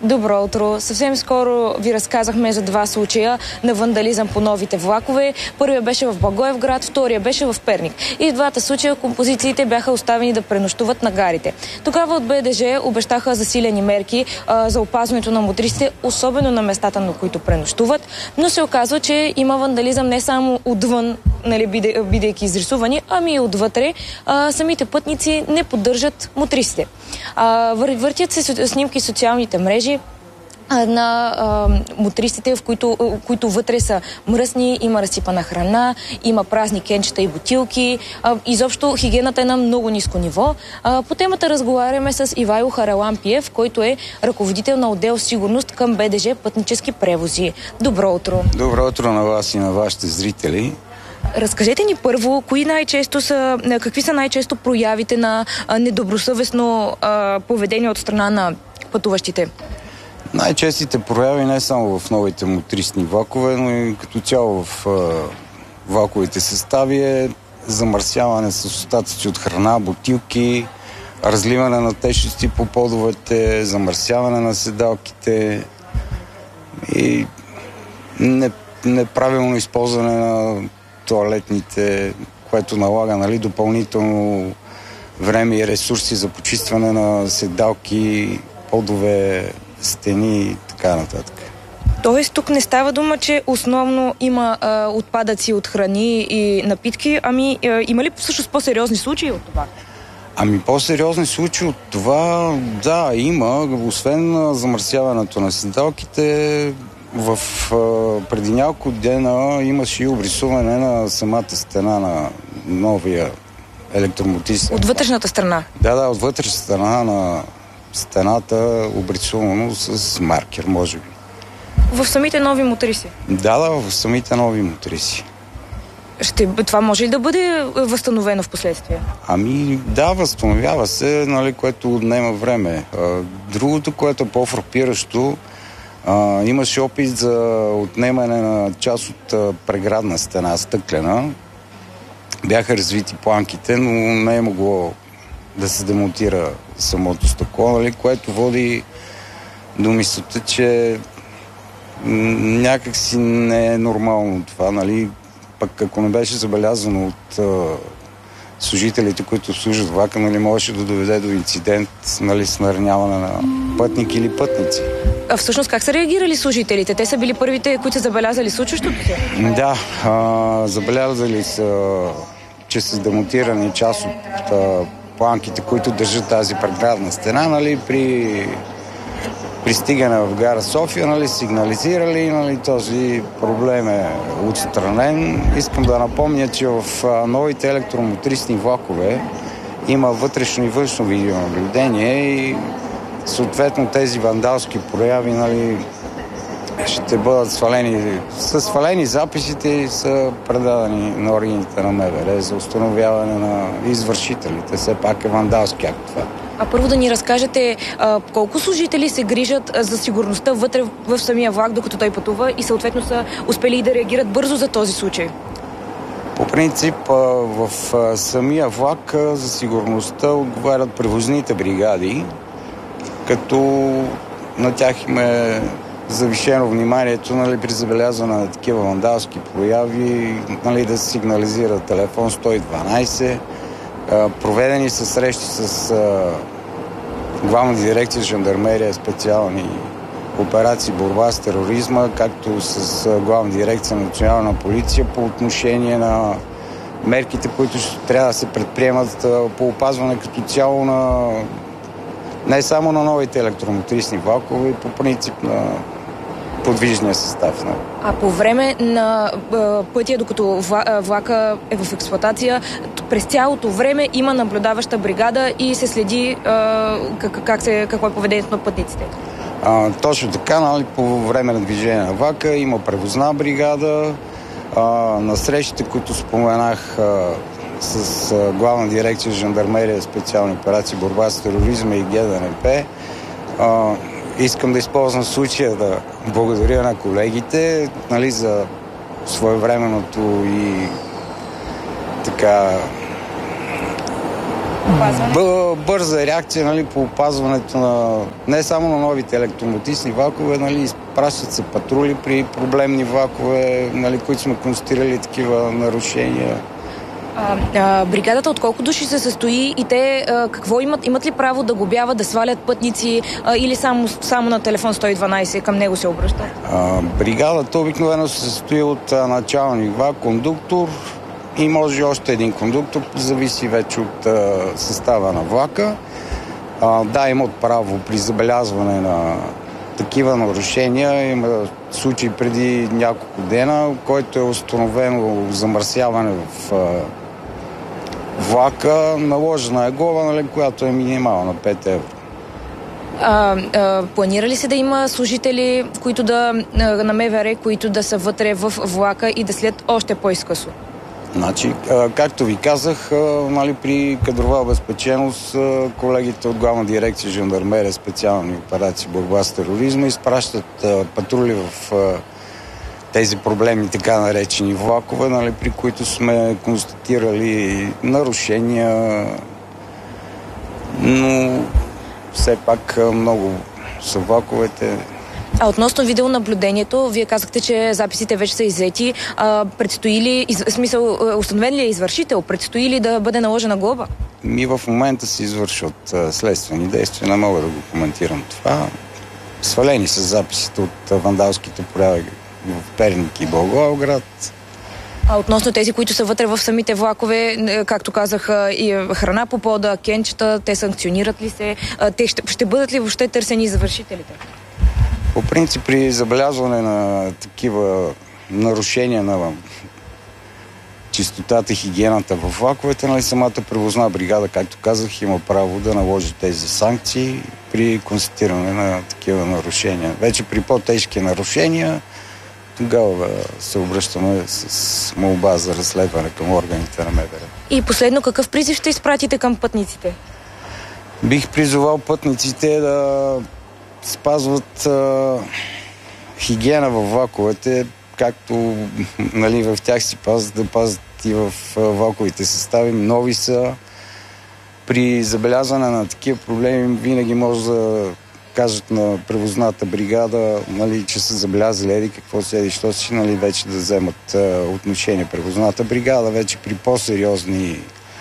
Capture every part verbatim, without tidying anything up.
Добро утро. Съвсем скоро ви разказахме за два случая на вандализъм по новите влакове. Първият беше в Благоевград, втория беше в Перник. И в двата случая композициите бяха оставени да пренощуват на гарите. Тогава от БДЖ обещаха засилени мерки а, за опазването на мотористите, особено на местата, на които пренощуват. Но се оказва, че има вандализъм не само отвън, нали, биде, бидейки изрисувани, ами и отвътре. А, самите пътници не поддържат мотористите. А, вър, въртят се снимки в социалните мрежи на а, мотористите, в които, които вътре са мръсни, има разсипана храна, има празни кенчета и бутилки. А, изобщо хигиената е на много ниско ниво. А, по темата разговаряме с Ивайло Харалампиев, който е ръководител на отдел сигурност към БДЖ Пътнически превози. Добро утро! Добро утро на вас и на вашите зрители. Разкажете ни първо, кои най-често са, какви са най-често проявите на недобросъвестно а, поведение от страна на пътуващите? Най-честите прояви не само в новите мотористни влакове, но и като цяло в а, влаковите състави е замърсяване с остатъци от храна, бутилки, разливане на течности по подовете, замърсяване на седалките и не, неправилно използване на тоалетните, което налага, нали, допълнително време и ресурси за почистване на седалки, подове, стени и така нататък. Тоест тук не става дума, че основно има а, отпадъци от храни и напитки, ами а, има ли всъщност по-сериозни случаи от това? Ами по-сериозни случаи от това, да, има. Освен замърсяването на седалките, в а, преди няколко дена имаше и обрисуване на самата стена на новия електромотист. От вътрешната страна? Да, да, от вътрешната страна на стената, обрисувано с маркер, може би. В самите нови моториси? Да, да, в самите нови моториси. Ще, това може ли да бъде възстановено в последствие? Ами да, възстановява се, нали, което отнема време. Другото, което е по-фрапиращо, А, имаше опит за отнемане на част от преградна стена, стъклена. Бяха развити планките, но не е могло да се демонтира самото стъкло, нали, което води до мисълта, че някак си не е нормално това. Нали. Пък ако не беше забелязано от а, служителите, които служат влака, нали, можеше да доведе до инцидент, нали, с нараняване на пътник или пътници. А всъщност как са реагирали служителите? Те са били първите, които са забелязали случващото се? Да, а, забелязали са, че са демонтирани част от а, планките, които държат тази преградна стена, нали, при пристигане в гара София, нали, сигнализирали, нали, този проблем е отстранен. Искам да напомня, че в а, новите електромоторисни влакове има вътрешно и външно видеонаблюдение и съответно тези вандалски прояви, нали, ще бъдат свалени. Са свалени записите и са предадени на органите на МВР за установяване на извършителите. Все пак е вандалски акт това. А първо да ни разкажете а, колко служители се грижат а, за сигурността вътре в, в самия влак, докато той пътува и съответно са успели да реагират бързо за този случай? По принцип в самия влак за сигурността отговарят превозните бригади, като на тях им е завишено вниманието, нали, при забелязване на такива вандалски прояви, нали, да се сигнализира телефон сто и дванайсет. Проведени са срещи с Главна дирекция жандармерия, специални операции борба с тероризма, както с Главна дирекция национална полиция по отношение на мерките, които трябва да се предприемат по опазване като цяло на не само на новите електромоторисни влакове, и по принцип на подвижния състав. А по време на пътя, докато влака е в експлоатация, през цялото време има наблюдаваща бригада и се следи как, как се, какво е поведението на пътниците? А, точно така, нали, по време на движение на влака има превозна бригада. А, на срещите, които споменах а, с а, Главна дирекция жандармерия, специални операции, борба с тероризма и ГДНП, а, искам да използвам случая да благодаря на колегите, нали, за своевременното и така опазване? Б- бърза реакция, нали, по опазването на не само на новите електромотични влакове, нали, изпращат се патрули при проблемни влакове, нали, които сме констатирали такива нарушения. А, а, бригадата от колко души се състои и те а, какво имат? Имат ли право да глобяват, да свалят пътници а, или само, само на телефон сто и дванайсет към него се обръщат? А, бригадата обикновено се състои от а, началник влак, кондуктор и може още един кондуктор, зависи вече от а, състава на влака. А, да, имат право при забелязване на такива нарушения. Има случаи преди няколко дена, който е установено замърсяване в а, влака, наложена е глоба, нали, която е минимална пет евро. А, а, планира ли се да има служители, които да, на МВР, които да са вътре в влака и да след още по-изкъсо? Значи, както ви казах, нали, при кадрова обезпеченост колегите от Главна дирекция жандармерия, специални операции, борба с тероризма изпращат патрули в тези проблемни така наречени влакове, нали, при които сме констатирали нарушения, но все пак много са влаковете. А относно видеонаблюдението, вие казахте, че записите вече са иззети. А, предстои ли, из, смисъл, установен ли е извършител? Предстои ли да бъде наложена глоба? Ми в момента се извършват следствени действия, не мога да го коментирам това. Свалени са записите от вандалските прояви в Перник и Благоевград. А относно тези, които са вътре в самите влакове, както казах, и храна по пода, кенчета, те санкционират ли се? Те ще, ще бъдат ли въобще търсени извършителите? По принцип, при забелязване на такива нарушения на чистотата и хигиената в влаковете, нали, самата превозна бригада, както казах, има право да наложи тези санкции при констатиране на такива нарушения. Вече при по-тежки нарушения, тогава се обръщаме с молба за разследване към органите на МВР. И последно, какъв призив ще изпратите към пътниците? Бих призовал пътниците да спазват а, хигиена във влаковете, както, нали, в тях си пазят, да пазят и в а, влаковите състави. Нови са. При забелязване на такива проблеми винаги може да кажат на превозната бригада, нали, че са забелязали еди какво седи, що си, нали, вече да вземат а, отношение. Превозната бригада вече при по-сериозни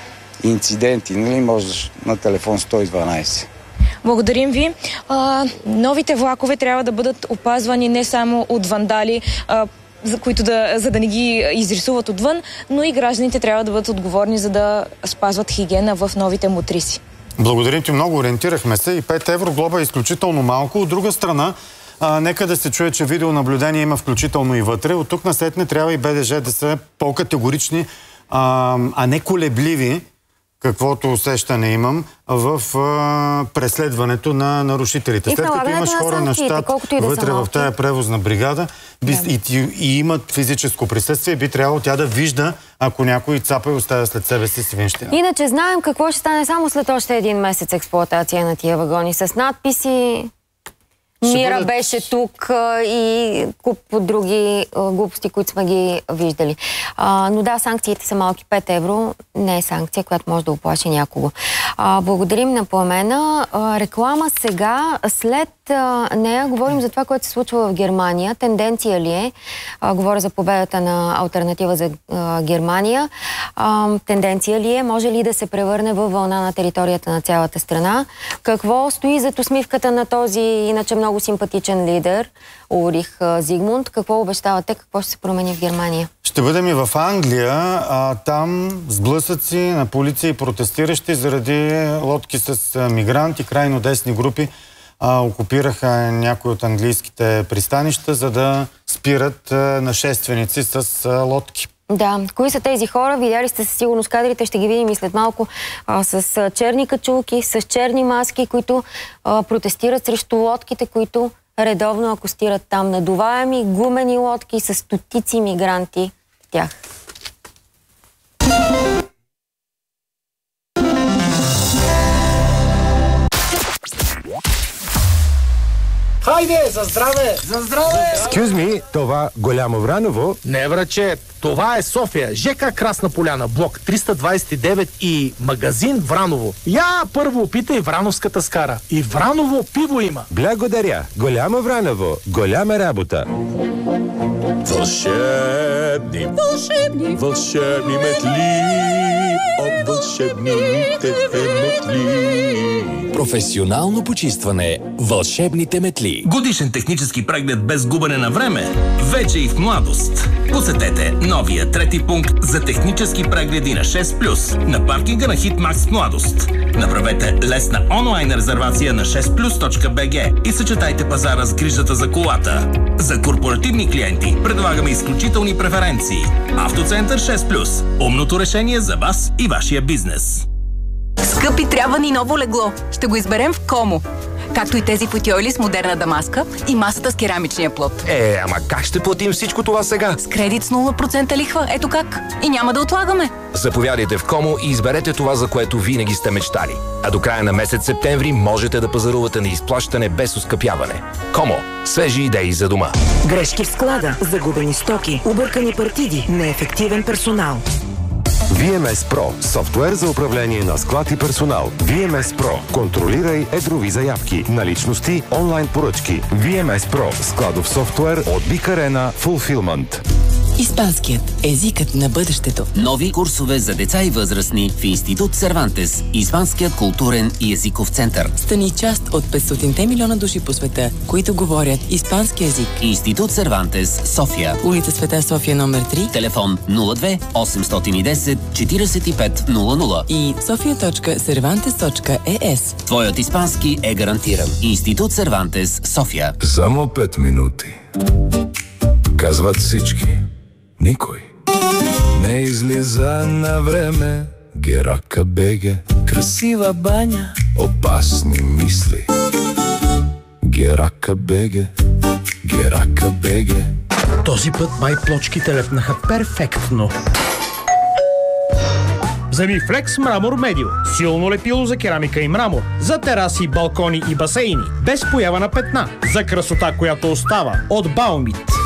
инциденти, нали, може на телефон сто и дванайсет. Благодарим ви. А, новите влакове трябва да бъдат опазвани не само от вандали, а, за, които да, за да не ги изрисуват отвън, но и гражданите трябва да бъдат отговорни, за да спазват хигиена в новите мотриси. Благодарим ти много, ориентирахме се и пет евро глоба е изключително малко. От друга страна, а, нека да се чуе, че видеонаблюдение има включително и вътре. От тук насетне трябва и БДЖ да са по-категорични, а, а не колебливи, каквото усещане имам в а, преследването на нарушителите. След като имаш хора на щат вътре да в тая превозна бригада би, да. и, и, и имат физическо присъствие, би трябвало тя да вижда, ако някой цапа и оставя след себе си свинщина. Иначе знаем какво ще стане само след още един месец експлоатация на тия вагони с надписи. Мира бъдат... беше тук а, и куп от други а, глупости, които сме ги виждали. А, но да, санкциите са малки. пет евро не е санкция, която може да оплаши някого. А, благодарим на Пламена. А, реклама сега. След а, нея говорим за това, което се случва в Германия. Тенденция ли е? А, говоря за победата на Алтернатива за а, Германия. А, тенденция ли е? Може ли да се превърне във вълна на територията на цялата страна? Какво стои зад усмивката на този иначе много много симпатичен лидер, Улрих Зигмунд? Какво обещавате? Какво ще се промени в Германия? Ще бъдем и в Англия. А, там сблъсъци на полиция и протестиращи заради лодки с мигранти, крайно десни групи а, окупираха някои от английските пристанища, за да спират а, нашественици с а, лодки. Да, кои са тези хора? Видяли сте със сигурност кадрите, ще ги видим и след малко а, с а, черни качулки, с черни маски, които а, протестират срещу лодките, които редовно акостират там. Надуваеми гумени лодки с стотици мигранти в тях. Хайде, за здраве! За здраве! Excuse me, това Голямо Враново? Не, враче, това е София, ЖК Красна поляна, блок триста двадесет и девет и магазин Враново. Я първо опитай врановската скара. И Враново пиво има. Благодаря. Голямо Враново, голяма работа. Вълшебни, вълшебни, вълшебни метли от вълшебните метли. Професионално почистване. Вълшебните метли. Годишен технически преглед без губене на време. Вече и в младост. Посетете новия трети пункт за технически прегледи на шест плюс на паркинга на Хитмакс Младост. Направете лесна онлайн резервация на шест плюс точка би джи и съчетайте пазара с грижата за колата. За корпоративни клиенти предлагаме изключителни преференции. Автоцентър шест плюс. Умното решение за вас и вашия бизнес. Скъпи, трябва ни ново легло. Ще го изберем в Комо. Както и тези футиоли с модерна дамаска и масата с керамичния плод. Е, ама как ще платим всичко това сега? С кредит с нула процента лихва. Ето как. И няма да отлагаме. Заповядайте в Комо и изберете това, за което винаги сте мечтали. А до края на месец септември можете да пазарувате на изплащане без оскъпяване. Комо. Свежи идеи за дома. Грешки в склада, загубени стоки, объркани партиди, неефективен персонал. ви ем ес Pro – софтуер за управление на склад и персонал. ви ем ес Pro – контролирай едрови заявки, наличности, онлайн поръчки. ви ем ес Pro – складов софтуер от Big Arena Fulfillment. Испанският – езикът на бъдещето. Нови курсове за деца и възрастни в Институт Сервантес, Испанският културен и езиков център. Стани част от петстотин милиона души по света, които говорят испански език. Институт Сервантес, София. Улица Света София номер три. Телефон нула две осемстотин и десет четиридесет и пет нула нула и софия точка сервантес точка и ес. Твоят испански е гарантиран. Институт Сервантес, София. Само пет минути. Казват всички. Никой не излиза на време. Герака беге. Красива баня. Опасни мисли. Герака беге. Герака беге. Този път май плочките лепнаха перфектно. Вземи Флекс Мрамор Медио. Силно лепило за керамика и мрамор. За тераси, балкони и басейни. Без поява на петна. За красота, която остава. От Баумит.